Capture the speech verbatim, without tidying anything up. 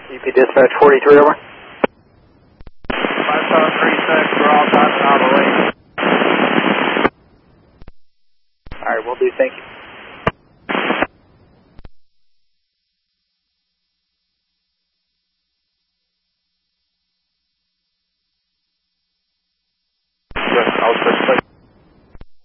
U P Dispatch forty-three, over. five seven three six, we're all time and out of the way. All right, will do, thank you.